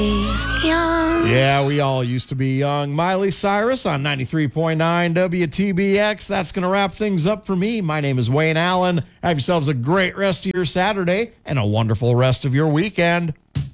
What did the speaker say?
Young. Yeah, we all used to be young. Miley Cyrus on 93.9 WTBX. That's going to wrap things up for me. My name is Wayne Allen. Have yourselves a great rest of your Saturday and a wonderful rest of your weekend.